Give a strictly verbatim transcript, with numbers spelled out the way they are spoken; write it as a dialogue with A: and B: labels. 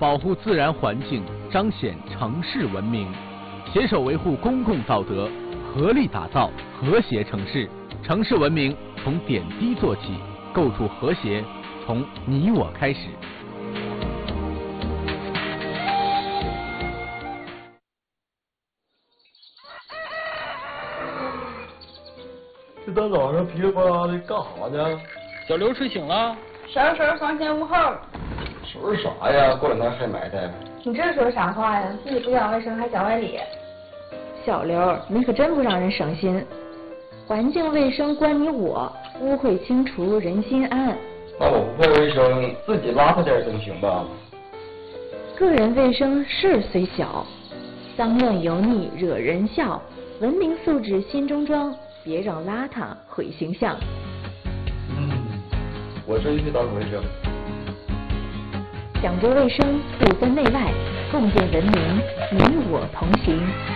A: 保护自然环境，彰显城市文明，携手维护公共道德，合力打造和谐城市。城市文明从点滴做起，构筑和谐从你我开始。
B: 这大早上噼里啪啦的干啥呢？
C: 小刘睡醒了。
D: 婶婶，房前屋后。
B: 收拾啥呀？过两天还埋汰。
D: 你这说啥话呀？自己不讲卫生还讲外理。
E: 小刘，你可真不让人省心。环境卫生关你我，污秽清除人心安。
B: 那我不破卫生，自己邋遢点总行吧？
E: 个人卫生事虽小，脏乱油腻惹人笑。文明素质心中装，别让邋遢毁形象。
B: 嗯，我这就去打扫卫生。
E: 讲究卫生，不分内外，共建文明，你我同行。